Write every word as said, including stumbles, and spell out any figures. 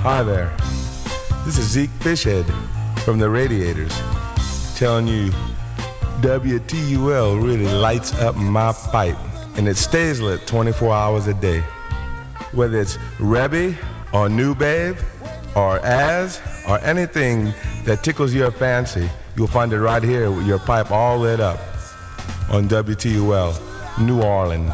Hi there. This is Zeke Fishhead from the Radiators telling you W T U L really lights up my pipe, and it stays lit twenty-four hours a day. Whether it's Rebby or New Babe or Az or anything that tickles your fancy, you'll find it right here with your pipe all lit up on W T U L, New Orleans.